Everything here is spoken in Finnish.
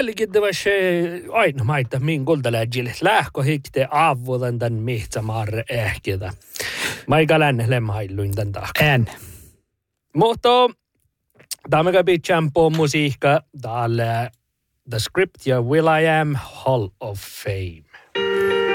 Pellikit se aina maita min kultaläjille. Lähkö hikte aavuudan tän mihtsamarre ehkitä. Mä eikä lännelle mailluin tän takia. En. Mutta tämä kävi champo musiikka. Täällä The Script ja Will I Am Hall of Fame.